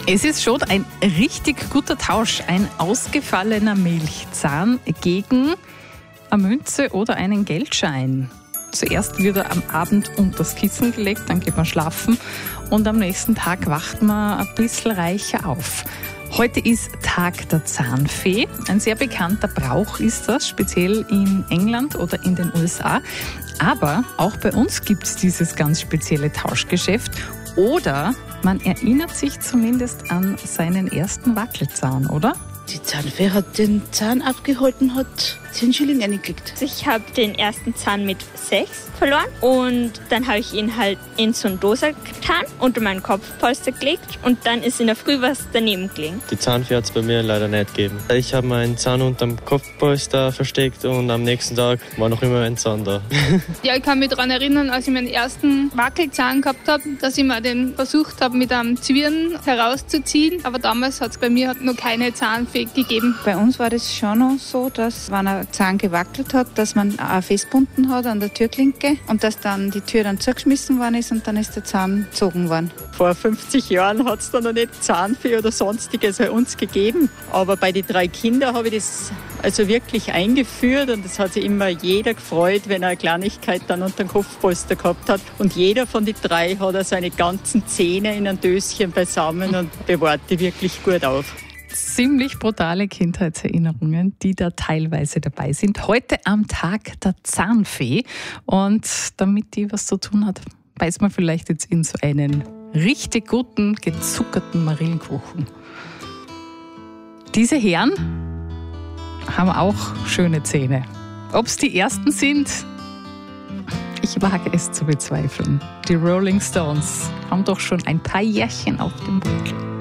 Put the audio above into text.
Es ist schon ein richtig guter Tausch. Ein ausgefallener Milchzahn gegen eine Münze oder einen Geldschein. Zuerst wird er am Abend unter das Kissen gelegt, dann geht man schlafen und am nächsten Tag wacht man ein bisschen reicher auf. Heute ist Tag der Zahnfee. Ein sehr bekannter Brauch ist das, speziell in England oder in den USA. Aber auch bei uns gibt es dieses ganz spezielle Tauschgeschäft. Oder man erinnert sich zumindest an seinen ersten Wackelzahn, oder? Die Zahnfee hat den Zahn abgeholt und hat 10 Schilling reingekriegt. Ich habe den ersten Zahn mit 6 verloren und dann habe ich ihn halt in so eine Dose getan, unter meinen Kopfpolster gelegt und dann ist in der Früh was daneben gelegen. Die Zahnfee hat es bei mir leider nicht gegeben. Ich habe meinen Zahn unterm Kopfpolster versteckt und am nächsten Tag war noch immer ein Zahn da. Ja, ich kann mich daran erinnern, als ich meinen ersten Wackelzahn gehabt habe, dass ich mir den versucht habe, mit einem Zwirn herauszuziehen. Aber damals hat es bei mir noch keine Zahnfee gegeben. Bei uns war das schon noch so, dass wenn ein Zahn gewackelt hat, dass man auch festgebunden hat an der Türklinke und dass dann die Tür dann zugeschmissen worden ist und dann ist der Zahn gezogen worden. Vor 50 Jahren hat es da noch nicht Zahnfee oder Sonstiges bei uns gegeben. Aber bei den 3 Kindern habe ich das also wirklich eingeführt und es hat sich immer jeder gefreut, wenn er eine Kleinigkeit dann unter dem Kopfpolster gehabt hat. Und jeder von den 3 hat seine ganzen Zähne in ein Döschen beisammen und bewahrt die wirklich gut auf. Ziemlich brutale Kindheitserinnerungen, die da teilweise dabei sind. Heute am Tag der Zahnfee. Und damit die was zu tun hat, beißt man vielleicht jetzt in so einen richtig guten, gezuckerten Marillenkuchen. Diese Herren haben auch schöne Zähne. Ob es die ersten sind, ich wage es zu bezweifeln. Die Rolling Stones haben doch schon ein paar Jährchen auf dem Buckel.